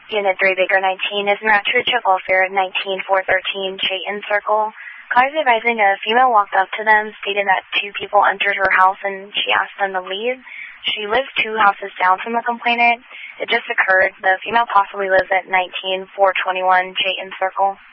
Unit 3 Baker 19 is en route to Chapel Fair at 19413 Chayton Circle. Cars advising a female walked up to them, stating that two people entered her house and she asked them to leave. She lives 2 houses down from the complainant. It just occurred. The female possibly lives at 19421 Chayton Circle.